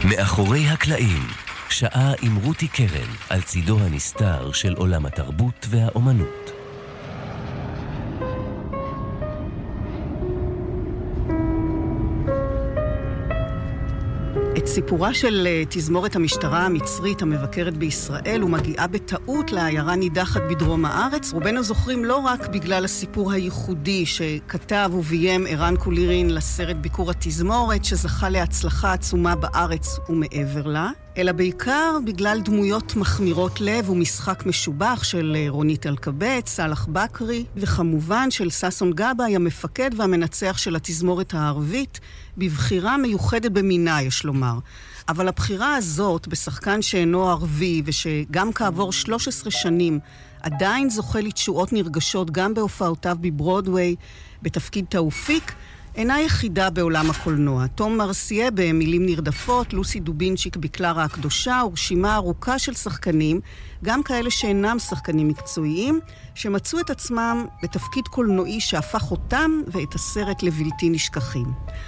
מאחורי הקלעים, שעה עם רותי קרן על צידו הנסתר של עולם התרבות והאומנות. את סיפורה של תזמורת המשטרה המצרית המבקרת בישראל ומגיעה בטעות לעיירה נידחת בדרום הארץ, רובנו זוכרים לא רק בגלל הסיפור הייחודי שכתב וביים ערן קולירין לסרט ביקור התזמורת שזכה להצלחה עצומה בארץ ומעבר לה, אלא בעיקר בגלל דמויות מחמירות לב ומשחק משובח של רונית אלקבץ, סלח בקרי, וכמובן של ששון גבאי, המפקד והמנצח של התזמורת הערבית, בבחירה מיוחדת במינה, יש לומר. אבל הבחירה הזאת בשחקן שאינו ערבי ושגם כעבור 13 שנים עדיין זוכה לתשואות נרגשות גם בהופעותיו בברודווי בתפקיד תאופיק, אינה יחידה בעולם הקולנוע. תום מרסיה במילים נרדפות, לוסי דובינצ'יק בקלרה הקדושה, ורשימה ארוכה של שחקנים, גם כאלה שאינם שחקנים מקצועיים, שמצאו את עצמם בתפקיד קולנועי שהפך אותם ואת הסרט לבלתי נשכחים.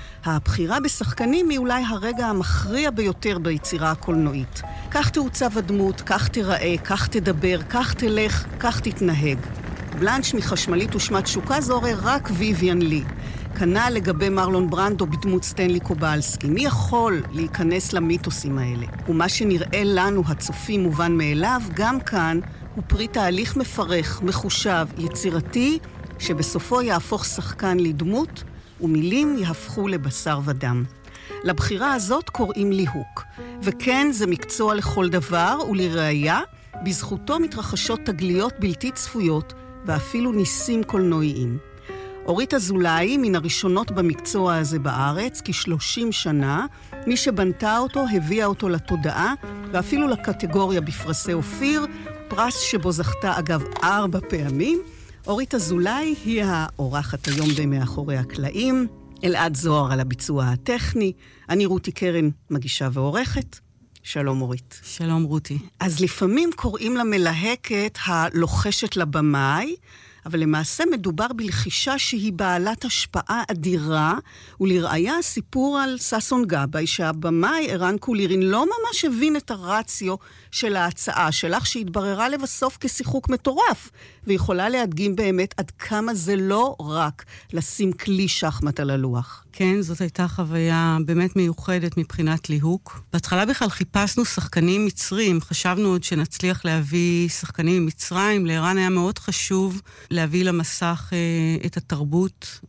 הבחירה בשחקנים היא אולי הרגע המכריע ביותר ביצירה הקולנועית. כך תעוצב הדמות, כך תיראה, כך תדבר, כך תלך, כך תתנהג. בלנץ' מחשמלית ושמת שוקה זו הרי רק ויויאן לי. כנ"ל לגבי מרלון ברנדו בדמות סטנלי קובלסקי. מי יכול להיכנס למיתוסים האלה? ומה שנראה לנו הצופים מובן מאליו, גם כאן הוא פרי תהליך מפרך, מחושב, יצירתי, שבסופו יהפוך שחקן לדמות, ומילים יהפכו לבשר ודם. לבחירה הזאת קוראים ליהוק. וכן, זה מקצוע לכל דבר, ולראיה, בזכותו מתרחשות תגליות בלתי צפויות, ואפילו ניסים קולנועיים. אורית אזולאי, מן הראשונות במקצוע הזה בארץ, כ-30 שנה, מי שבנתה אותו, הביאה אותו לתודעה, ואפילו לקטגוריה בפרסי אופיר, פרס שבו זכתה אגב 4 פעמים. אורית אזולאי היא האורחת היום במאחורי הקלעים, אלעד זוהר על הביצוע הטכני, אני רותי קרן, מגישה ועורכת. שלום אורית. שלום רותי. אז לפעמים קוראים לה מלהקת הלוחשת לבמאי, אבל למעשה מדובר בלחישה שהיא בעלת השפעה אדירה, ולראיה הסיפור על ששון גבאי, שהבמאי ערן קולירין לא ממש הבין את הרציו של ההצעה שלך, שהתבררה לבסוף כשיחוק מטורף, ויכולה להדגים באמת עד כמה זה לא רק לשים כלי שחמט על הלוח. כן, זאת הייתה חוויה באמת מיוחדת מבחינת ליהוק. בהתחלה בכלל חיפשנו שחקנים מצרים, חשבנו עוד שנצליח להביא שחקנים ממצרים, לערן היה מאוד חשוב להביא למסך את התרבות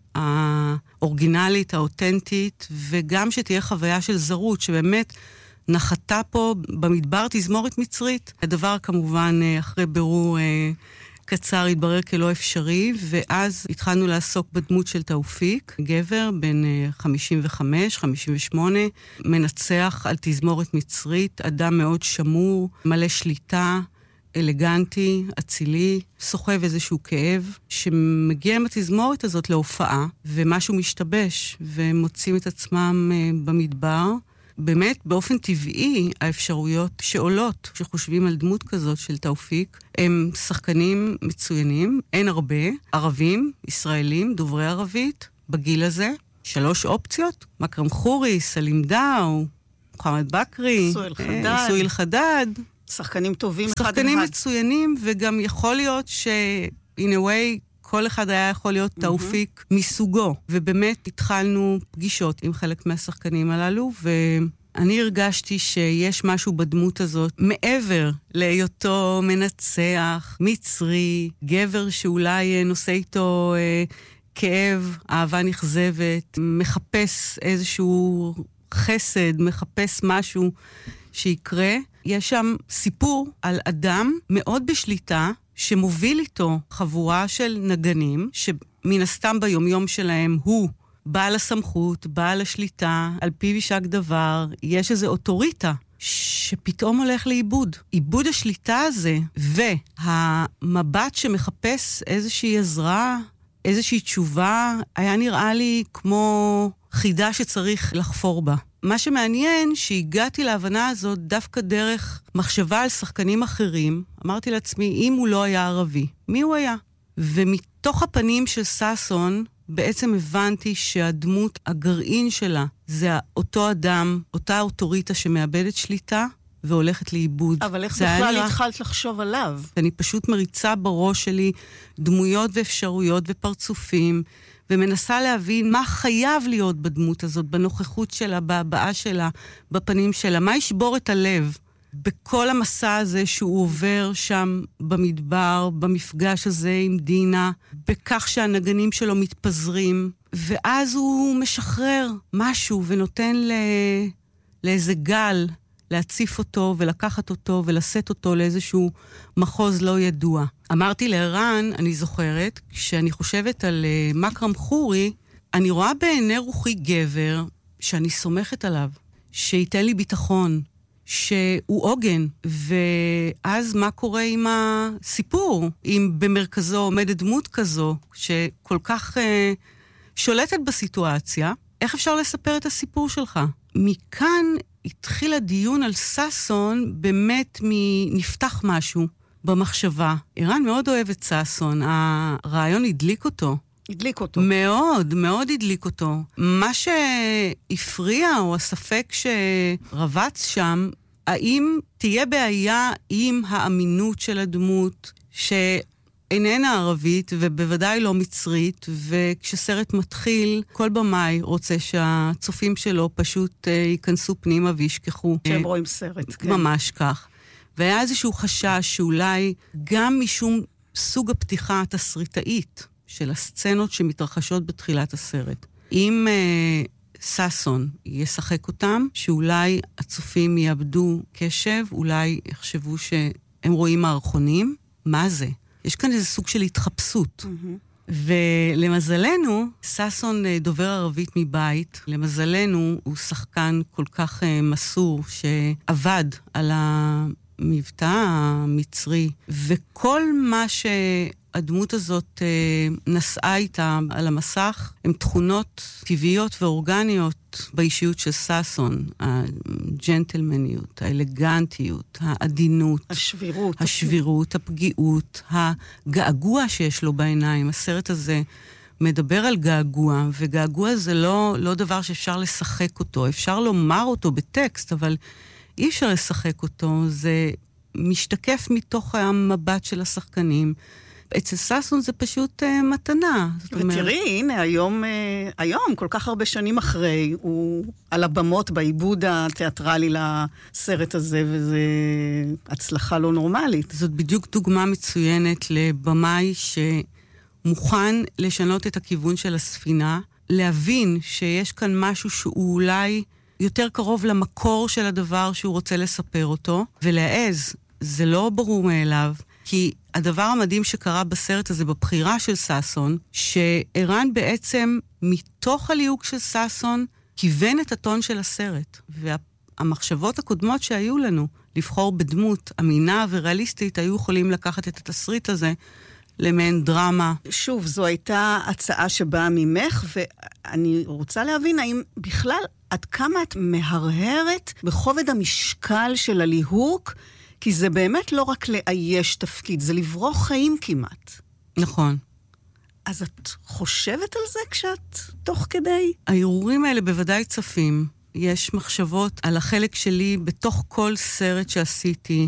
האורגינלית, האותנטית, וגם שתהיה חוויה של זרות, שבאמת נחתה פה במדבר תזמורת מצרית. הדבר כמובן אחרי בירור קצר התברר כלא אפשרי, ואז התחלנו לעסוק בדמות של תאופיק, גבר בן 55, 58, מנצח על תזמורת מצרית, אדם מאוד שמור, מלא שליטה, אלגנטי, אצילי, סוחב איזשהו כאב, שמגיע עם התזמורת הזאת להופעה, ומשהו משתבש, ומוצאים את עצמם במדבר. באמת, באופן טבעי, האפשרויות שעולות, שחושבים על דמות כזאת של תאופיק, הם שחקנים מצוינים, אין הרבה, ערבים, ישראלים, דוברי ערבית, בגיל הזה, 3 אופציות, מכרם חורי, סלים דאו, מוחמד בקרי, סואיל חדד, שחקנים טובים, שחקנים מצוינים, וגם יכול להיות in a way, כל אחד היה יכול להיות תאופיק מסוגו. ובאמת התחלנו פגישות עם חלק מהשחקנים הללו, ואני הרגשתי שיש משהו בדמות הזאת, מעבר להיותו מנצח, מצרי, גבר שאולי נושא איתו כאב, אהבה נכזבת, מחפש איזשהו חסד, מחפש משהו שיקרה. יש שם סיפור על אדם מאוד בשליטה, שמוביל איתו חבורה של נגנים, שמן הסתם ביומיום שלהם הוא בעל הסמכות, בעל השליטה, על פיו יישק דבר, יש איזו אוטוריטה שפתאום הולך לאיבוד. איבוד השליטה הזה, והמבט שמחפש איזושהי עזרה, איזושהי תשובה, היה נראה לי כמו חידה שצריך לחפור בה. מה שמעניין, שהגעתי להבנה הזאת דווקא דרך מחשבה על שחקנים אחרים, אמרתי לעצמי, אם הוא לא היה ערבי, מי הוא היה? ומתוך הפנים של ששון, בעצם הבנתי שהדמות, הגרעין שלה, זה אותו אדם, אותה אוטוריטה שמאבדת שליטה, והולכת לאיבוד. אבל איך בכלל התחלת לחשוב עליו? אני פשוט מריצה בראש שלי דמויות ואפשרויות ופרצופים, ומנסה להבין מה חייב להיות בדמות הזאת, בנוכחות שלה, בהבעה שלה, בפנים שלה, מה ישבור את הלב בכל המסע הזה שהוא עובר שם במדבר, במפגש הזה עם דינה, בכך שהנגנים שלו מתפזרים, ואז הוא משחרר משהו ונותן לאיזה גל להציף אותו ולקחת אותו ולשאת אותו לאיזשהו מחוז לא ידוע. אמרתי לערן, אני זוכרת, כשאני חושבת על מקרם חורי, אני רואה בעיני רוחי גבר שאני סומכת עליו, שייתן לי ביטחון, שהוא עוגן. ואז מה קורה עם הסיפור? אם במרכזו עומדת דמות כזו, שכל כך שולטת בסיטואציה, איך אפשר לספר את הסיפור שלך? מכאן התחיל הדיון על סאסון, באמת נפתח משהו במחשבה. ערן מאוד אוהב את סאסון, הרעיון הדליק אותו. הדליק אותו. מאוד, מאוד הדליק אותו. מה שהפריע, או הספק שרבץ שם, האם תהיה בעיה עם האמינות של הדמות, שאיננה ערבית ובוודאי לא מצרית, וכשסרט מתחיל, כל במאי רוצה שהצופים שלו פשוט ייכנסו פנימה וישכחו. שהם רואים סרט, כן. ממש כך. והיה איזשהו חשש שאולי גם משום סוג הפתיחה התסריטאית של הסצנות שמתרחשות בתחילת הסרט. אם סאסון ישחק אותם, שאולי הצופים יאבדו קשב, אולי יחשבו שהם רואים מערכונים. מה זה? יש כאן איזה סוג של התחפשות. ולמזלנו, סאסון דובר ערבית מבית. למזלנו, הוא שחקן כל כך מסור שעבד על המבטא המצרי. וכל מה שהדמות הזאת נשאה איתה על המסך, הם תכונות טבעיות ואורגניות באישיות של סאסון. הג'נטלמניות, האלגנטיות, העדינות. השבירות, הפגיעות, הגעגוע שיש לו בעיניים. הסרט הזה מדבר על געגוע, וגעגוע זה לא דבר שאפשר לשחק אותו. אפשר לומר אותו בטקסט, אבל אי אפשר לשחק אותו. זה משתקף מתוך המבט של השחקנים. אצל סאסון זה פשוט מתנה. ותראי, הנה, היום, כל כך הרבה שנים אחרי, הוא על הבמות בעיבוד התיאטרלי לסרט הזה, וזה הצלחה לא נורמלית. זאת בדיוק דוגמה מצוינת לבמאי שמוכן לשנות את הכיוון של הספינה, להבין שיש כאן משהו שהוא אולי יותר קרוב למקור של הדבר שהוא רוצה לספר אותו, ולהעז, זה לא ברור מאליו, כי הדבר המדהים שקרה בסרט הזה, בבחירה של סאסון, שערן בעצם מתוך הליהוק של סאסון, כיוון את הטון של הסרט. והמחשבות הקודמות שהיו לנו, לבחור בדמות אמינה וריאליסטית, היו יכולים לקחת את התסריט הזה למעין דרמה. שוב, זו הייתה הצעה שבאה ממך, ואני רוצה להבין האם בכלל עד כמה את מהרהרת בכובד המשקל של הליהוק, כי זה באמת לא רק לאייש תפקיד, זה לברוך חיים כמעט. נכון. אז את חושבת על זה כשאת תוך כדי? הערעורים האלה בוודאי צפים. יש מחשבות על החלק שלי בתוך כל סרט שעשיתי,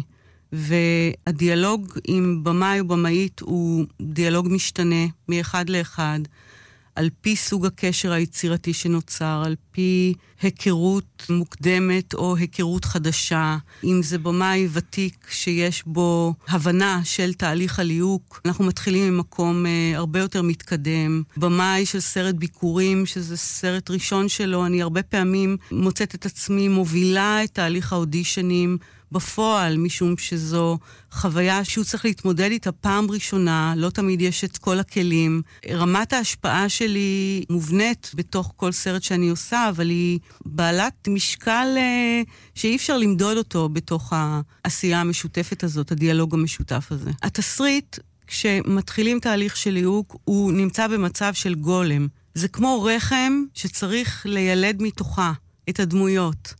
והדיאלוג עם במאי ובמאית הוא דיאלוג משתנה מאחד לאחד, על פי סוג הקשר היצירתי שנוצר, על פי היכרות מוקדמת או היכרות חדשה. אם זה במאי ותיק שיש בו הבנה של תהליך הליהוק, אנחנו מתחילים ממקום הרבה יותר מתקדם. במאי של סרט ביקורים, שזה סרט ראשון שלו, אני הרבה פעמים מוצאת את עצמי מובילה את תהליך האודישנים בפועל, משום שזו חוויה שהוא צריך להתמודד איתה פעם ראשונה, לא תמיד יש את כל הכלים. רמת ההשפעה שלי מובנית בתוך כל סרט שאני עושה, אבל היא בעלת משקל שאי אפשר למדוד אותו בתוך העשייה המשותפת הזאת, הדיאלוג המשותף הזה. התסריט, כשמתחילים תהליך של ליהוק, הוא נמצא במצב של גולם. זה כמו רחם שצריך לילד מתוכה את הדמויות.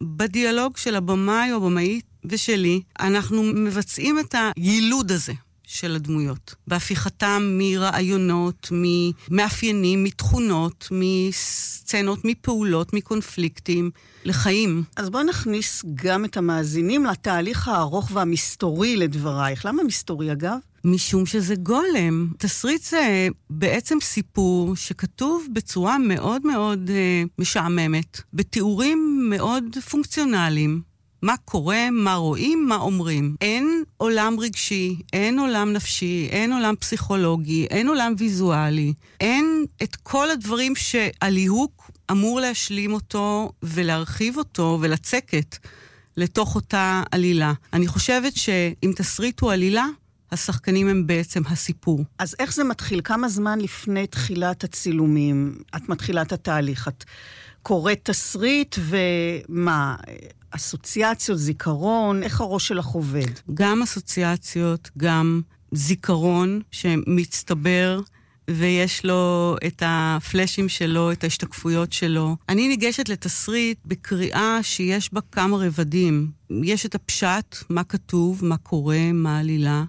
ובדיאלוג של הבמאי או במאית ושלי, אנחנו מבצעים את הילוד הזה של הדמויות. בהפיכתם מרעיונות, ממאפיינים, מתכונות, מסצנות, מפעולות, מקונפליקטים, לחיים. אז בואו נכניס גם את המאזינים לתהליך הארוך והמסתורי לדברייך. למה מסתורי אגב? משום שזה גולם. תסריט זה בעצם סיפור שכתוב בצורה מאוד מאוד משעממת, בתיאורים מאוד פונקציונליים. מה קורה, מה רואים, מה אומרים. אין עולם רגשי, אין עולם נפשי, אין עולם פסיכולוגי, אין עולם ויזואלי. אין את כל הדברים שהליהוק אמור להשלים אותו ולהרחיב אותו ולצקת לתוך אותה עלילה. אני חושבת שאם תסריט הוא עלילה, השחקנים הם בעצם הסיפור. אז איך זה מתחיל? כמה זמן לפני תחילת הצילומים את מתחילה את התהליך? את קוראת תסריט ומה? אסוציאציות, זיכרון, איך הראש שלך עובד? גם אסוציאציות, גם זיכרון שמצטבר ויש לו את הפלשים שלו, את ההשתקפויות שלו. אני ניגשת לתסריט בקריאה שיש בה כמה רבדים. יש את הפשט, מה כתוב, מה קורה, מה העלילה,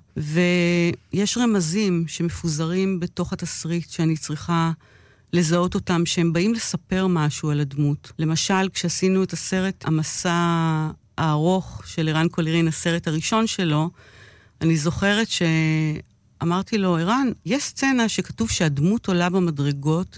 ויש רמזים שמפוזרים בתוך התסריט שאני צריכה לזהות אותם, שהם באים לספר משהו על הדמות. למשל, כשעשינו את הסרט המסע הארוך של ערן קולרין, הסרט הראשון שלו, אני זוכרת שאמרתי לו, ערן, יש סצנה שכתוב שהדמות עולה במדרגות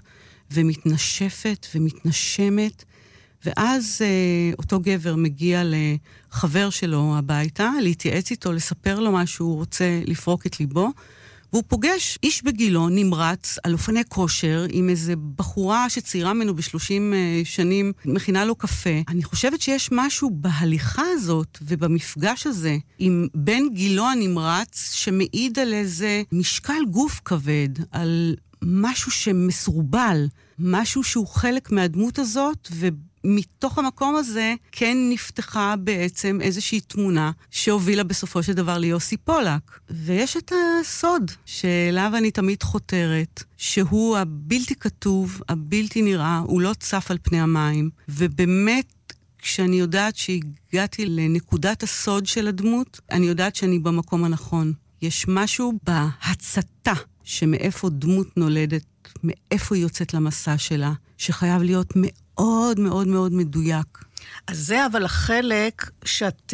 ומתנשפת ומתנשמת, ואז אותו גבר מגיע לחבר שלו הביתה, להתייעץ איתו, לספר לו מה שהוא רוצה לפרוק את ליבו, והוא פוגש איש בגילו, נמרץ, על אופני כושר, עם איזה בחורה שצעירה ממנו ב30 שנים, מכינה לו קפה. אני חושבת שיש משהו בהליכה הזאת ובמפגש הזה, עם בן גילו הנמרץ, שמעיד על איזה משקל גוף כבד, על משהו שמסורבל, משהו שהוא חלק מהדמות הזאת, מתוך המקום הזה כן נפתחה בעצם איזושהי תמונה שהובילה בסופו של דבר ליוסי פולק. ויש את הסוד שאליו אני תמיד חותרת, שהוא הבלתי כתוב, הבלתי נראה, הוא לא צף על פני המים. ובאמת, כשאני יודעת שהגעתי לנקודת הסוד של הדמות, אני יודעת שאני במקום הנכון. יש משהו בהצתה שמאיפה דמות נולדת, מאיפה היא יוצאת למסע שלה, שחייב להיות מאוד מאוד מאוד מדויק. אז זה אבל החלק שאת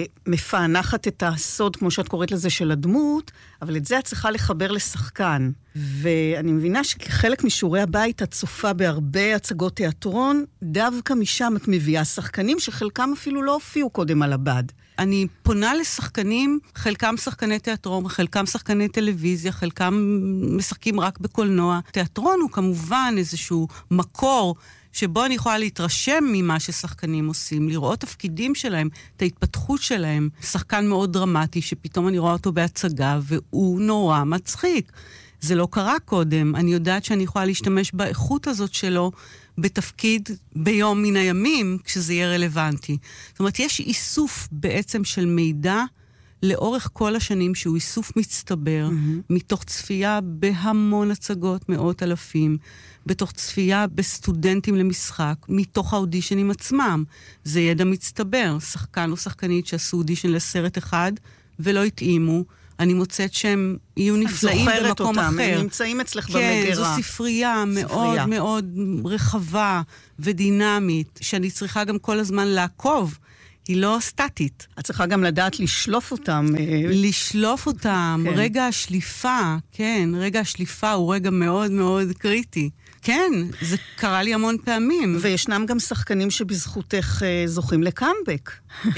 מפענחת את הסוד, כמו שאת קוראת לזה, של הדמות, אבל את זה את צריכה לחבר לשחקן. ואני מבינה שכחלק משיעורי הבית את צופה בהרבה הצגות תיאטרון, דווקא משם את מביאה שחקנים שחלקם אפילו לא הופיעו קודם על הבד. אני פונה לשחקנים, חלקם שחקני תיאטרון, חלקם שחקני טלוויזיה, חלקם משחקים רק בקולנוע. תיאטרון הוא כמובן איזשהו מקור שבו אני יכולה להתרשם ממה ששחקנים עושים, לראות תפקידים שלהם, את ההתפתחות שלהם. שחקן מאוד דרמטי שפתאום אני רואה אותו בהצגה והוא נורא מצחיק. זה לא קרה קודם. אני יודעת שאני יכולה להשתמש באיכות הזאת שלו בתפקיד ביום מן הימים, כשזה יהיה רלוונטי. זאת אומרת, יש איסוף בעצם של מידע לאורך כל השנים, שהוא איסוף מצטבר, מתוך צפייה בהמון הצגות, מאות אלפים, בתוך צפייה בסטודנטים למשחק, מתוך האודישנים עצמם. זה ידע מצטבר. שחקן או שחקנית שעשו אודישן לסרט אחד ולא התאימו, אני מוצאת שהם יהיו נפלאים במקום אותם, אחר. הם נמצאים אצלך כן, במגירה. כן, זו ספרייה מאוד מאוד רחבה ודינמית, שאני צריכה גם כל הזמן לעקוב. היא לא סטטית. את צריכה גם לדעת לשלוף אותם. לשלוף אותם. כן. רגע השליפה, כן, רגע השליפה הוא רגע מאוד מאוד קריטי. כן, זה קרה לי המון פעמים. וישנם גם שחקנים שבזכותך זוכים לקאמבק.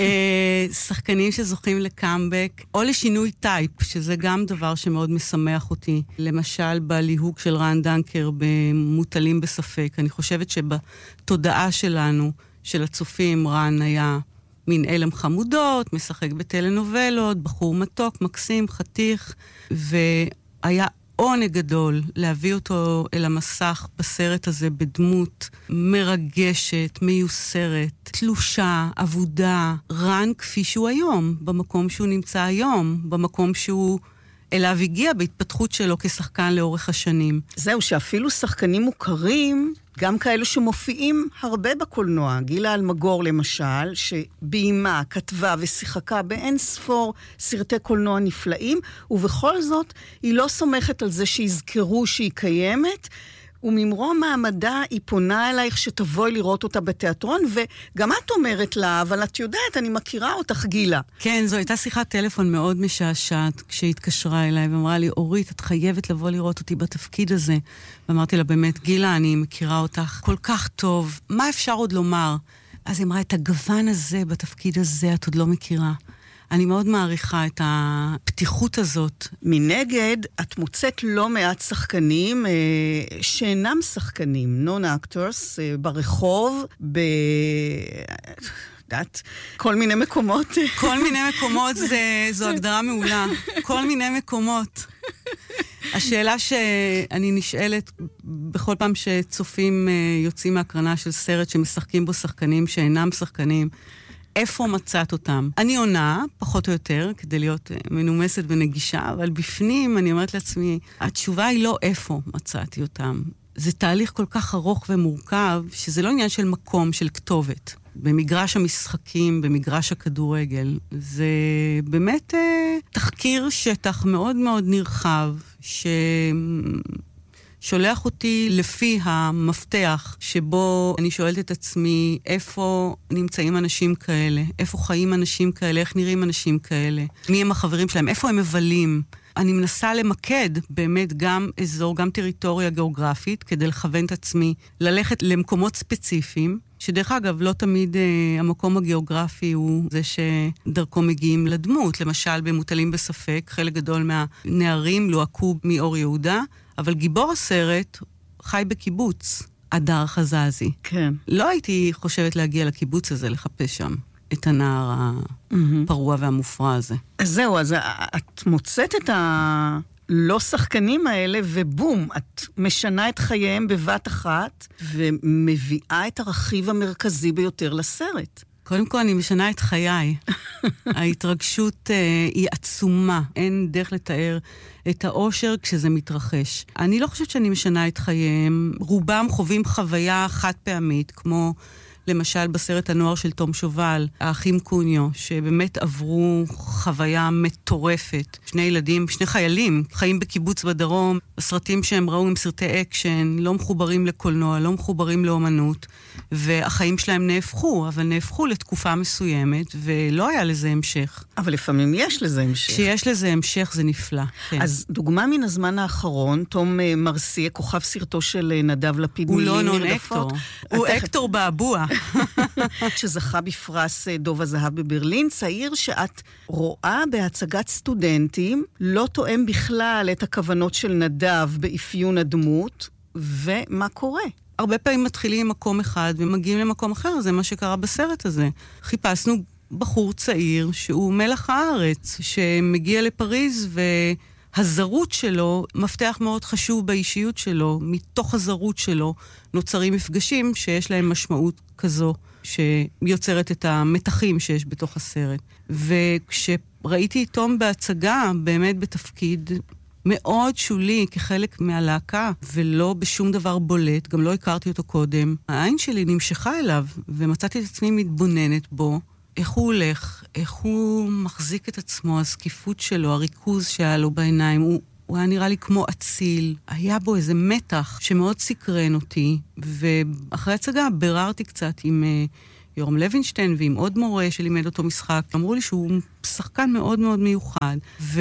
שחקנים שזוכים לקאמבק, או לשינוי טייפ, שזה גם דבר שמאוד משמח אותי. למשל, בליהוק של רן דנקר במוטלים בספק. אני חושבת שבתודעה שלנו, של הצופים, רן היה מין אלם חמודות, משחק בטלנובלות, בחור מתוק, מקסים, חתיך, והיה עונג גדול להביא אותו אל המסך בסרט הזה בדמות מרגשת, מיוסרת, תלושה, עבודה, רן כפי שהוא היום, במקום שהוא נמצא היום, במקום שהוא אליו הגיע בהתפתחות שלו כשחקן לאורך השנים. זהו, שאפילו שחקנים מוכרים גם כאלו שמופיעים הרבה בקולנוע. גילה אלמגור למשל, שביימה, כתבה ושיחקה באין ספור סרטי קולנוע נפלאים, ובכל זאת היא לא סומכת על זה שיזכרו שהיא קיימת, וממרום מעמדה היא פונה אלייך שתבואי לראות אותה בתיאטרון, וגם את אומרת לה, אבל את יודעת, אני מכירה אותך, גילה. כן, זו הייתה שיחת טלפון מאוד משעשעת, כשהתקשרה אליי ואמרה לי, אורית, את חייבת לבוא לראות אותי בתפקיד הזה. ואמרתי לה, באמת, גילה, אני מכירה אותך כל כך טוב, מה אפשר עוד לומר? אז היא אמרה, את הגוון הזה בתפקיד הזה את עוד לא מכירה. אני מאוד מעריכה את הפתיחות הזאת. מנגד, את מוצאת לא מעט שחקנים שאינם שחקנים, non-actors, ברחוב, כל מיני מקומות. כל מיני מקומות זו הגדרה מעולה. כל מיני מקומות. השאלה שאני נשאלת בכל פעם שצופים יוצאים מהקרנה של סרט שמשחקים בו שחקנים שאינם שחקנים, איפה מצאת אותם? אני עונה, פחות או יותר, כדי להיות מנומסת ונגישה, אבל בפנים אני אומרת לעצמי, התשובה היא לא איפה מצאתי אותם. זה תהליך כל כך ארוך ומורכב, שזה לא עניין של מקום, של כתובת. במגרש המשחקים, במגרש הכדורגל, זה באמת תחקיר שטח מאוד מאוד נרחב, שולח אותי לפי המפתח שבו אני שואלת את עצמי איפה נמצאים אנשים כאלה, איפה חיים אנשים כאלה, איך נראים אנשים כאלה, מי הם החברים שלהם, איפה הם מבלים. אני מנסה למקד באמת גם אזור, גם טריטוריה גיאוגרפית, כדי לכוון את עצמי ללכת למקומות ספציפיים, שדרך אגב לא תמיד המקום הגיאוגרפי הוא זה שדרכו מגיעים לדמות. למשל במוטלים בספק, חלק גדול מהנערים לוהקו מאור יהודה, אבל גיבור הסרט חי בקיבוץ, הדר חזזי. כן. לא הייתי חושבת להגיע לקיבוץ הזה, לחפש שם את הנער הפרוע והמופרע הזה. אז זהו, אז את מוצאת את הלא שחקנים האלה, ובום, את משנה את חייהם בבת אחת, ומביאה את הרכיב המרכזי ביותר לסרט. קודם כל, אני משנה את חיי. ההתרגשות היא עצומה. אין דרך לתאר את האושר כשזה מתרחש. אני לא חושבת שאני משנה את חייהם. רובם חווים חוויה חד פעמית, כמו למשל בסרט הנוער של תום שובל, האחים קוניו, שבאמת עברו חוויה מטורפת. שני ילדים, שני חיילים, חיים בקיבוץ בדרום, הסרטים שהם ראו הם סרטי אקשן, לא מחוברים לקולנוע, לא מחוברים לאומנות, והחיים שלהם נהפכו, אבל נהפכו לתקופה מסוימת, ולא היה לזה המשך. אבל לפעמים יש לזה המשך. כשיש לזה המשך זה נפלא. כן. אז דוגמה מן הזמן האחרון, תום מרסיה, כוכב סרטו של נדב לפיד. הוא לא נון אקטור, הוא אקטור באבוע. שזכה בפרס דוב הזהב בברלין, צעיר שאת רואה בהצגת סטודנטים, לא תואם בכלל את הכוונות של נדב באפיון הדמות, ומה קורה? הרבה פעמים מתחילים עם מקום אחד ומגיעים למקום אחר, זה מה שקרה בסרט הזה. חיפשנו בחור צעיר שהוא מלח הארץ, שמגיע לפריז והזרות שלו, מפתח מאוד חשוב באישיות שלו, מתוך הזרות שלו נוצרים מפגשים שיש להם משמעות כזו, שיוצרת את המתחים שיש בתוך הסרט. וכשראיתי תום בהצגה, באמת בתפקיד מאוד שולי כחלק מהלהקה, ולא בשום דבר בולט, גם לא הכרתי אותו קודם, העין שלי נמשכה אליו, ומצאתי את עצמי מתבוננת בו, איך הוא הולך, איך הוא מחזיק את עצמו, הזקיפות שלו, הריכוז שהיה לו בעיניים, הוא היה נראה לי כמו אציל, היה בו איזה מתח שמאוד סקרן אותי, ואחרי הצגה בררתי קצת עם יורם לוינשטיין ועם עוד מורה שלימד אותו משחק, אמרו לי שהוא שחקן מאוד מאוד מיוחד,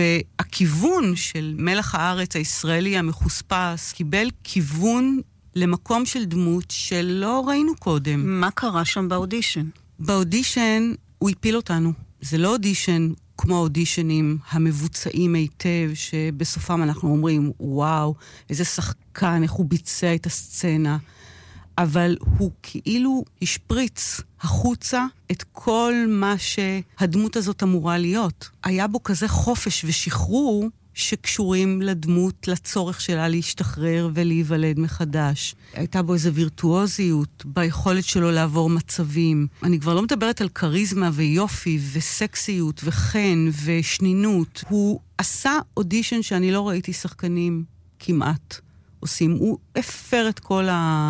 והכיוון של מלח הארץ הישראלי המחוספס קיבל כיוון למקום של דמות שלא ראינו קודם. מה קרה שם באודישן? באודישן הוא הפיל אותנו. זה לא אודישן כמו האודישנים המבוצעים היטב, שבסופם אנחנו אומרים, וואו, איזה שחקן, איך הוא ביצע את הסצנה. אבל הוא כאילו השפריץ החוצה את כל מה שהדמות הזאת אמורה להיות. היה בו כזה חופש ושחרור שקשורים לדמות, לצורך שלה להשתחרר ולהיוולד מחדש. הייתה בו איזו וירטואוזיות ביכולת שלו לעבור מצבים. אני כבר לא מדברת על קריזמה ויופי וסקסיות וחן ושנינות. הוא עשה אודישן שאני לא ראיתי שחקנים כמעט עושים. הוא הפר את כל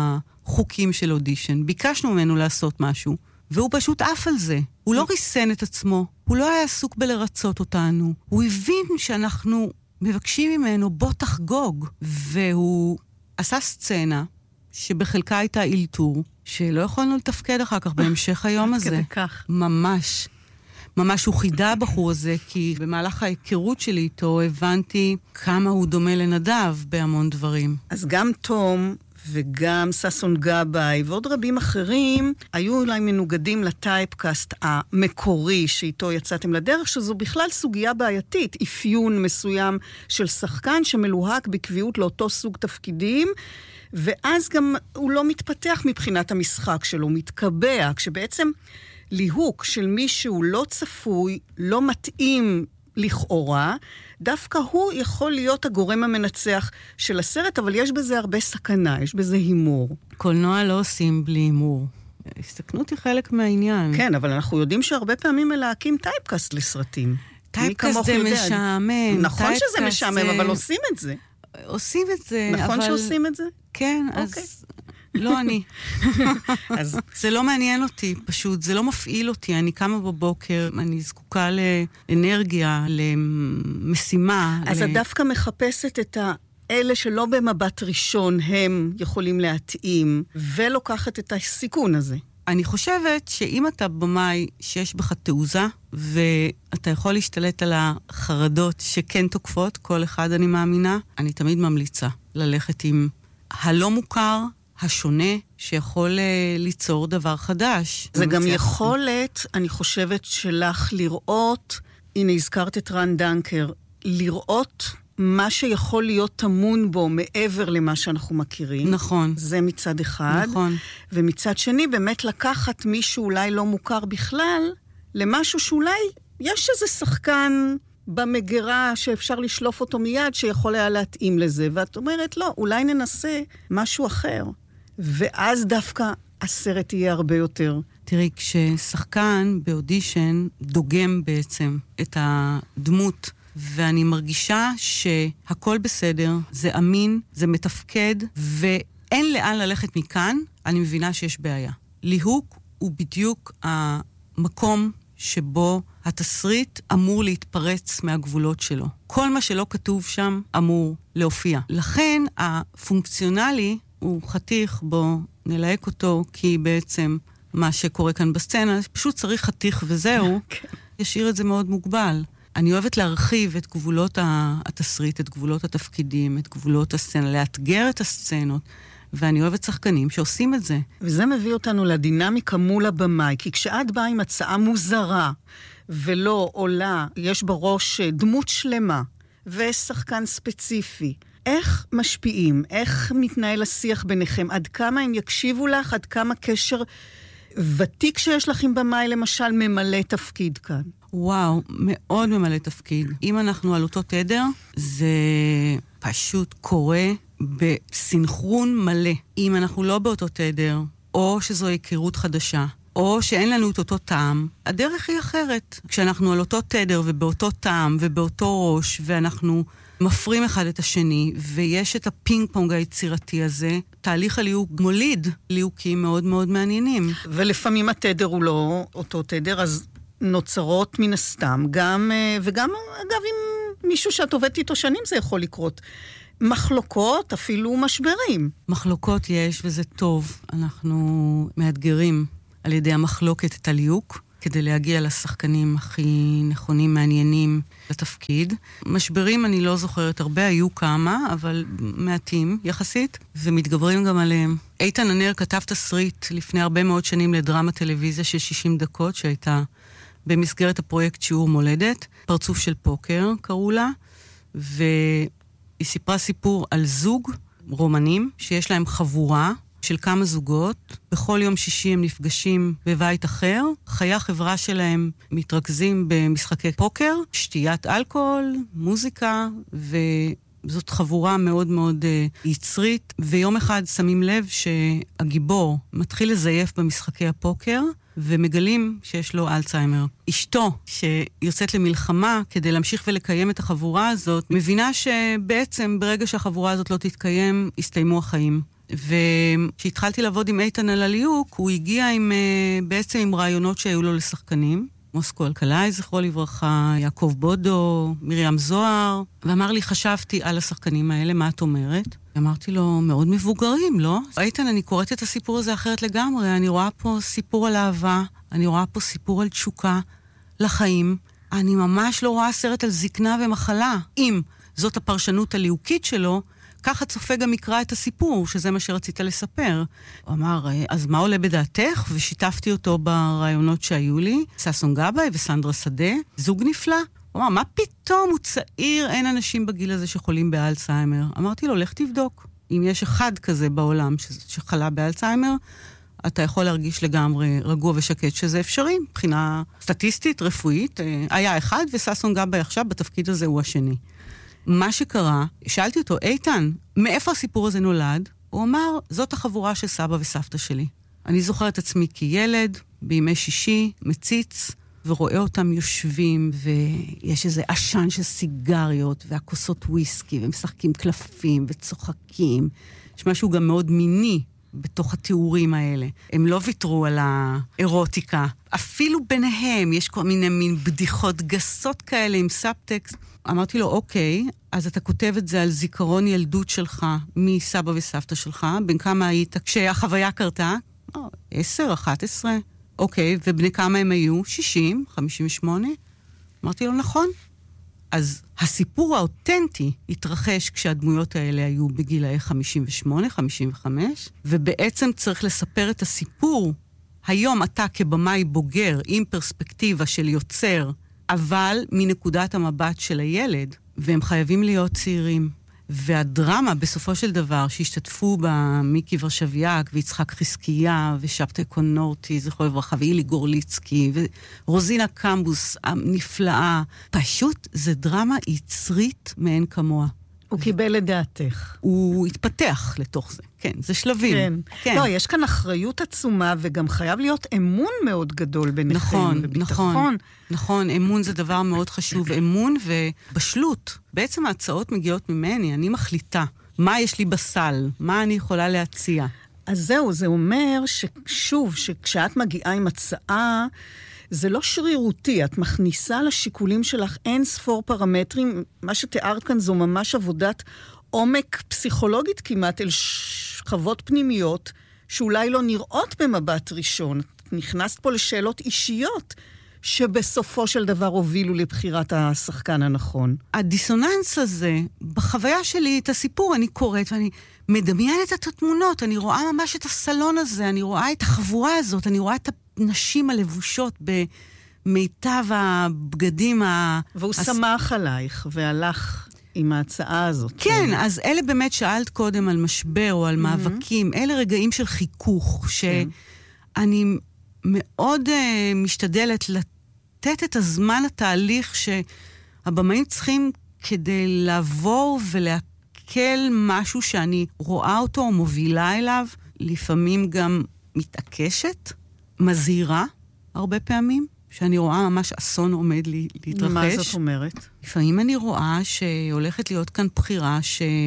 חוקים של אודישן. ביקשנו ממנו לעשות משהו, והוא פשוט עף על זה. הוא לא ריסן את עצמו, הוא לא היה עסוק בלרצות אותנו. הוא הבין שאנחנו מבקשים ממנו, בוא תחגוג. והוא עשה סצנה שבחלקה הייתה אילתור, שלא יכולנו לתפקד אחר כך בהמשך היום הזה. כדי כך. ממש. ממש הוא חידה הבחור הזה, כי במהלך ההיכרות שלי איתו הבנתי כמה הוא דומה לנדב בהמון דברים. אז גם תום וגם ססון גבאי ועוד רבים אחרים היו אולי מנוגדים לטייפקאסט המקורי שאיתו יצאתם לדרך, שזו בכלל סוגיה בעייתית, אפיון מסוים של שחקן שמלוהק בקביעות לאותו סוג תפקידים, ואז גם הוא לא מתפתח מבחינת המשחק שלו, מתקבע, כשבעצם ליהוק של מישהו לא צפוי, לא מתאים לכאורה, דווקא הוא יכול להיות הגורם המנצח של הסרט, אבל יש בזה הרבה סכנה, יש בזה הימור. קולנוע לא עושים בלי הימור. הסתכנות היא חלק מהעניין. כן, אבל אנחנו יודעים שהרבה פעמים מלהקים טייפקאסט לסרטים. טייפקאסט זה משעמם. נכון שזה משעמם, אבל עושים את זה. עושים את זה, אבל... נכון שעושים את זה? כן, אז... לא אני. זה לא מעניין אותי, פשוט. זה לא מפעיל אותי. אני קמה בבוקר, אני זקוקה לאנרגיה, למשימה. אז את דווקא מחפשת את אלה שלא במבט ראשון הם יכולים להתאים, ולוקחת את הסיכון הזה. אני חושבת שאם אתה במאי שיש בך תעוזה, ואתה יכול להשתלט על החרדות שכן תוקפות, כל אחד אני מאמינה, אני תמיד ממליצה ללכת עם הלא מוכר, השונה, שיכול ליצור דבר חדש. זה גם יכולת, אני חושבת, שלך לראות, הנה הזכרת את רן דנקר, לראות מה שיכול להיות תמון בו מעבר למה שאנחנו מכירים. נכון. זה מצד אחד. נכון. ומצד שני, באמת לקחת מישהו אולי לא מוכר בכלל, למשהו שאולי יש איזה שחקן במגרה שאפשר לשלוף אותו מיד, שיכול היה להתאים לזה. ואת אומרת, לא, אולי ננסה משהו אחר. ואז דווקא הסרט יהיה הרבה יותר. תראי, כששחקן באודישן דוגם בעצם את הדמות, ואני מרגישה שהכל בסדר, זה אמין, זה מתפקד, ואין לאן ללכת מכאן, אני מבינה שיש בעיה. ליהוק הוא בדיוק המקום שבו התסריט אמור להתפרץ מהגבולות שלו. כל מה שלא כתוב שם אמור להופיע. לכן הפונקציונלי הוא חתיך, בו נלהק אותו, כי בעצם מה שקורה כאן בסצנה, פשוט צריך חתיך וזהו, ישאיר את זה מאוד מוגבל. אני אוהבת להרחיב את גבולות התסריט, את גבולות התפקידים, את גבולות הסצנה, לאתגר את הסצנות, ואני אוהבת שחקנים שעושים את זה. וזה מביא אותנו לדינמיקה מול הבמאי, כי כשאת באה עם הצעה מוזרה, ולא עולה, יש בראש דמות שלמה, ושחקן ספציפי, איך משפיעים? איך מתנהל השיח ביניכם? עד כמה הם יקשיבו לך? עד כמה קשר ותיק שיש לך עם במאי, למשל, ממלא תפקיד כאן? וואו, מאוד ממלא תפקיד. אם אנחנו על אותו תדר, זה פשוט קורה בסינכרון מלא. אם אנחנו לא באותו תדר, או שזו היכרות חדשה, או שאין לנו את אותו טעם, הדרך היא אחרת. כשאנחנו על אותו תדר ובאותו טעם ובאותו ראש, ואנחנו מפרים אחד את השני, ויש את הפינג פונג היצירתי הזה, תהליך הליהוק מוליד ליהוקים מאוד מאוד מעניינים. ולפעמים התדר הוא לא אותו תדר, אז נוצרות מן הסתם, וגם אגב עם מישהו שאת עובדת איתו שנים זה יכול לקרות. מחלוקות, אפילו משברים. מחלוקות יש וזה טוב. אנחנו מאתגרים על ידי המחלוקת את הליהוק, כדי להגיע לשחקנים הכי נכונים, מעניינים לתפקיד. משברים אני לא זוכרת הרבה, היו כמה, אבל מעטים יחסית, ומתגברים גם עליהם. איתן ענר כתב תסריט לפני הרבה מאוד שנים לדרמה טלוויזיה של 60 דקות, שהייתה במסגרת הפרויקט שיעור מולדת, פרצוף של פוקר קראו לה, והיא סיפרה סיפור על זוג רומנים שיש להם חבורה, של כמה זוגות, בכל יום שישי הם נפגשים בבית אחר, חיי החברה שלהם מתרכזים במשחקי פוקר, שתיית אלכוהול, מוזיקה, וזאת חבורה מאוד מאוד יצרית, ויום אחד שמים לב שהגיבור מתחיל לזייף במשחקי הפוקר, ומגלים שיש לו אלצהיימר. אשתו, שיוצאת למלחמה כדי להמשיך ולקיים את החבורה הזאת, מבינה שבעצם ברגע שהחבורה הזאת לא תתקיים, הסתיימו החיים. וכשהתחלתי לעבוד עם איתן על הליהוק, הוא הגיע בעצם עם רעיונות שהיו לו לשחקנים. מוסקו אלקלעי, זכרו לברכה, יעקב בודו, מרים זוהר, ואמר לי, חשבתי על השחקנים האלה, מה את אומרת? אמרתי לו, מאוד מבוגרים, לא? איתן, אני קוראת את הסיפור הזה אחרת לגמרי, אני רואה פה סיפור על אהבה, אני רואה פה סיפור על תשוקה לחיים, אני ממש לא רואה סרט על זקנה ומחלה. אם זאת הפרשנות הליהוקית שלו, ככה צופה גם יקרא את הסיפור, שזה מה שרצית לספר. הוא אמר, אז מה עולה בדעתך? ושיתפתי אותו ברעיונות שהיו לי, ששון גבאי וסנדרה שדה, זוג נפלא. הוא אמר, מה פתאום הוא צעיר? אין אנשים בגיל הזה שחולים באלצהיימר. אמרתי לו, לך תבדוק. אם יש אחד כזה בעולם שחלה באלצהיימר, אתה יכול להרגיש לגמרי רגוע ושקט שזה אפשרי, מבחינה סטטיסטית, רפואית. היה אחד, וששון גבאי עכשיו בתפקיד הזה הוא השני. מה שקרה, שאלתי אותו, איתן, מאיפה הסיפור הזה נולד? הוא אמר, זאת החבורה של סבא וסבתא שלי. אני זוכר את עצמי כילד, בימי שישי, מציץ, ורואה אותם יושבים, ויש איזה עשן של סיגריות, והכוסות וויסקי, ומשחקים קלפים, וצוחקים. יש משהו גם מאוד מיני בתוך התיאורים האלה. הם לא ויתרו על האירוטיקה. אפילו ביניהם יש כל מיני מין בדיחות גסות כאלה עם סאבטקסט. אמרתי לו, אוקיי, אז אתה כותב את זה על זיכרון ילדות שלך, מסבא וסבתא שלך, בין כמה היית כשהחוויה קרתה? 10, 11. אוקיי, ובני כמה הם היו? 60, 58. אמרתי לו, נכון. אז הסיפור האותנטי התרחש כשהדמויות האלה היו בגילאי 58, 55, ובעצם צריך לספר את הסיפור. היום אתה כבמאי בוגר עם פרספקטיבה של יוצר, אבל מנקודת המבט של הילד, והם חייבים להיות צעירים. והדרמה בסופו של דבר שהשתתפו בה מיקי ורשביאק ויצחק חזקיה ושבתאי קונורטי, זכרו לברכה, ואילי גורליצקי ורוזינה קמבוס הנפלאה, פשוט זה דרמה יצרית מעין כמוה. הוא קיבל את דעתך. הוא התפתח לתוך זה, כן, זה שלבים. כן. כן. לא, יש כאן אחריות עצומה, וגם חייב להיות אמון מאוד גדול ביניכם. נכון, וביטחון. נכון, נכון, אמון זה דבר מאוד חשוב, אמון ובשלות. בעצם ההצעות מגיעות ממני, אני מחליטה מה יש לי בסל, מה אני יכולה להציע. אז זהו, זה אומר ששוב, שכשאת מגיעה עם הצעה, זה לא שרירותי, את מכניסה לשיקולים שלך אין ספור פרמטרים, מה שתיארת כאן זו ממש עבודת עומק פסיכולוגית כמעט אל שכבות פנימיות, שאולי לא נראות במבט ראשון. נכנסת פה לשאלות אישיות, שבסופו של דבר הובילו לבחירת השחקן הנכון. הדיסוננס הזה, בחוויה שלי את הסיפור, אני קוראת ואני מדמיינת את התמונות, אני רואה ממש את הסלון הזה, אני רואה את החבורה הזאת, אני רואה את נשים הלבושות במיטב הבגדים והוא שמח עלייך והלך עם ההצעה הזאת. כן, אז אלה באמת שאלת קודם על משבר או על מאבקים, אלה רגעים של חיכוך, שאני מאוד משתדלת לתת את הזמן לתהליך שהבמאים צריכים כדי לעבור ולהקל משהו שאני רואה אותו או מובילה אליו, לפעמים גם מתעקשת, מזהירה הרבה פעמים, שאני רואה ממש אסון עומד להתרחש. מה זאת אומרת? לפעמים אני רואה שהולכת להיות כאן בחירה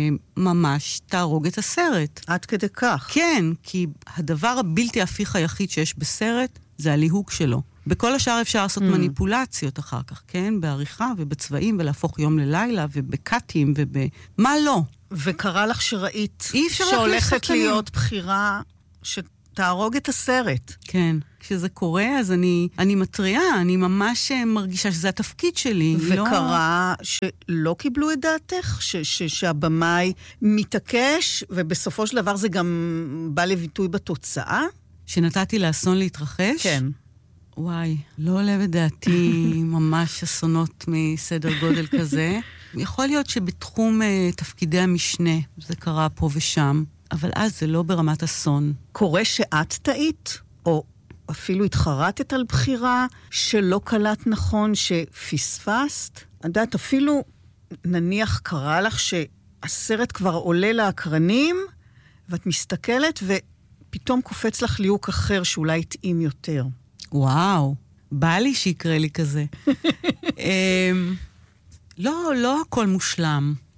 שממש תהרוג את הסרט. עד כדי כך. כן, כי הדבר הבלתי הפיך היחיד שיש בסרט זה הליהוק שלו. בכל השאר אפשר לעשות מניפולציות אחר כך, כן? בעריכה ובצבעים ולהפוך יום ללילה ובקאטים מה לא. וקרה לך שראית שהולכת להיות בחירה תהרוג את הסרט. כן. כשזה קורה, אז אני מטריעה, אני ממש מרגישה שזה התפקיד שלי. וקרה שלא קיבלו את דעתך, שהבמאי מתעקש, ובסופו של דבר זה גם בא לביטוי בתוצאה? שנתתי לאסון להתרחש? כן. וואי, לא עולה בדעתי ממש אסונות מסדר גודל כזה. יכול להיות שבתחום תפקידי המשנה, זה קרה פה ושם. אבל אז זה לא ברמת אסון. קורה שאת טעית, או אפילו התחרטת על בחירה שלא קלט נכון, שפספסת? את יודעת, אפילו נניח קרה לך שהסרט כבר עולה לאקרנים, ואת מסתכלת ופתאום קופץ לך ליהוק אחר שאולי יתאים יותר. וואו, בא לי שיקרה לי כזה. לא הכל מושלם.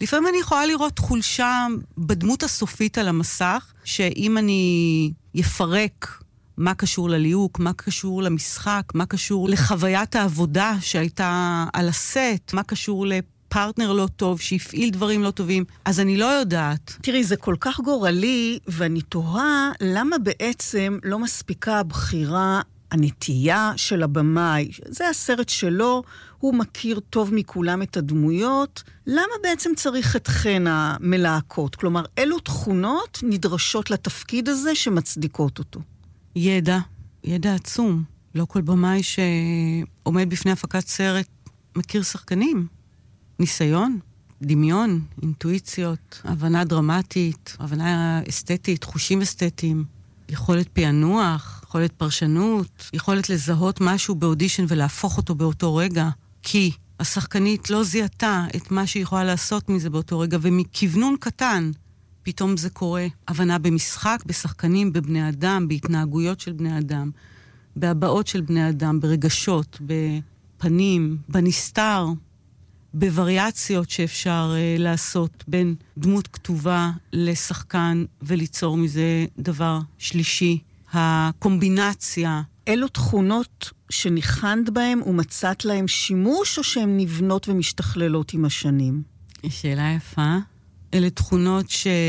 לפעמים אני יכולה לראות חולשה בדמות הסופית על המסך, שאם אני יפרק מה קשור לליהוק, מה קשור למשחק, מה קשור לחוויית העבודה שהייתה על הסט, מה קשור לפרטנר לא טוב, שהפעיל דברים לא טובים, אז אני לא יודעת. תראי, זה כל כך גורלי, ואני תוהה למה בעצם לא מספיקה הבחירה, הנטייה של הבמאי. זה הסרט שלו, הוא מכיר טוב מכולם את הדמויות. למה בעצם צריך אתכן המלהקות? כלומר, אילו תכונות נדרשות לתפקיד הזה שמצדיקות אותו? ידע עצום. לא כל במאי שעומד בפני הפקת סרט מכיר שחקנים. ניסיון, דמיון, אינטואיציות, הבנה דרמטית, הבנה אסתטית, חושים אסתטיים, יכולת פענוח, יכולת פרשנות, יכולת לזהות משהו באודישן ולהפוך אותו באותו רגע, כי השחקנית לא זיהתה את מה שהיא יכולה לעשות מזה באותו רגע, ומכיוונון קטן פתאום זה קורה. הבנה במשחק, בשחקנים, בבני אדם, בהתנהגויות של בני אדם, בהבעות של בני אדם, ברגשות, בפנים, בנסתר, בווריאציות שאפשר לעשות בין דמות כתובה לשחקן וליצור מזה דבר שלישי. הקומבינציה. אילו תכונות שניחנת בהם ומצאת להם שימוש או שהן נבנות ומשתכללות עם השנים? שאלה יפה. אלה תכונות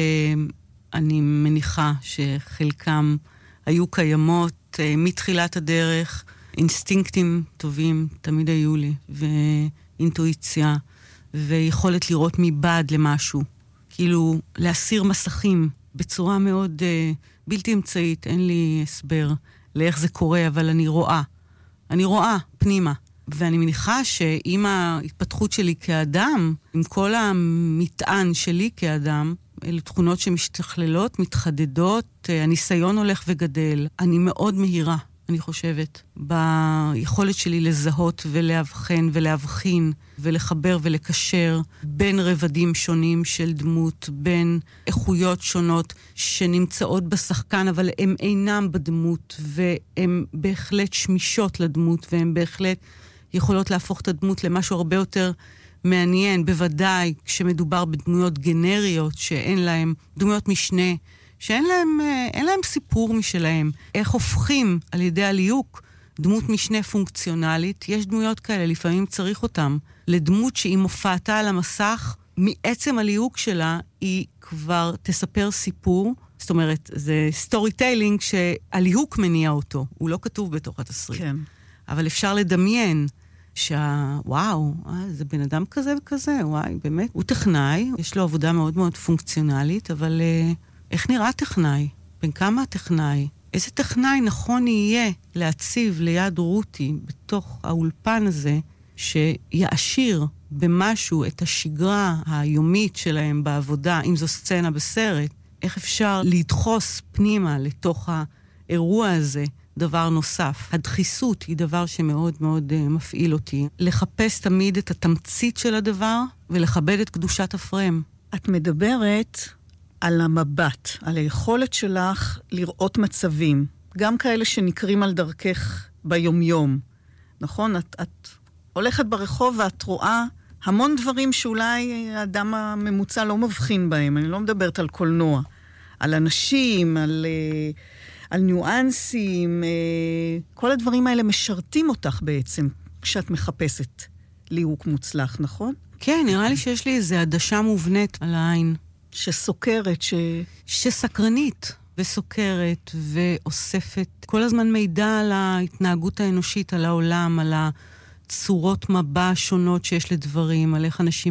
שאני מניחה שחלקם היו קיימות מתחילת הדרך. אינסטינקטים טובים תמיד היו לי, ואינטואיציה, ויכולת לראות מבעד למשהו. כאילו להסיר מסכים בצורה מאוד בלתי אמצעית. אין לי הסבר לאיך זה קורה, אבל אני רואה פנימה. ואני מניחה שעם ההתפתחות שלי כאדם, עם כל המטען שלי כאדם, אלה תכונות שמשתכללות, מתחדדות, הניסיון הולך וגדל. אני מאוד מהירה, אני חושבת, ביכולת שלי לזהות ולהבחן ולהבחין ולחבר ולקשר בין רבדים שונים של דמות, בין איכויות שונות שנמצאות בשחקן, אבל הם אינם בדמות, והם בהחלט שמישות לדמות, והם בהחלט יכולות להפוך את הדמות למשהו הרבה יותר מעניין, בוודאי כשמדובר בדמויות גנריות שאין להם, דמויות משנה, שאין להם סיפור משלהם. איך הופכים על ידי הליהוק דמות משנה פונקציונלית? יש דמויות כאלה, לפעמים צריך אותם. לדמות שהיא מופעתה על המסך, מעצם הליהוק שלה היא כבר תספר סיפור. זאת אומרת, זה סטורי טיילינג שהליהוק מניע אותו. הוא לא כתוב בתוך התסריט. כן. אבל אפשר לדמיין וואו, זה בן אדם כזה וכזה, וואי, באמת. הוא טכנאי, יש לו עבודה מאוד מאוד פונקציונלית, אבל איך נראה טכנאי? בין כמה הטכנאי? איזה טכנאי נכון יהיה להציב ליד רותי בתוך האולפן הזה, שיעשיר במשהו את השגרה היומית שלהם בעבודה, אם זו סצנה בסרט, איך אפשר לדחוס פנימה לתוך האירוע הזה דבר נוסף. הדחיסות היא דבר שמאוד מאוד מפעיל אותי. לחפש תמיד את התמצית של הדבר ולכבד את קדושת הפרם. את מדברת על המבט, על היכולת שלך לראות מצבים, גם כאלה שנקרים על דרכך ביומיום. נכון? את הולכת ברחוב ואת רואה המון דברים שאולי האדם הממוצע לא מבחין בהם. אני לא מדברת על קולנוע, על אנשים, על ניואנסים, כל הדברים האלה משרתים אותך בעצם כשאת מחפשת ליהוק מוצלח, נכון? כן, נראה לי שיש לי איזו עדשה מובנית על העין. שסוקרת, שסקרנית וסוקרת ואוספת כל הזמן מידע על ההתנהגות האנושית, על העולם, על הצורות מבע שונות שיש לדברים, על איך אנשים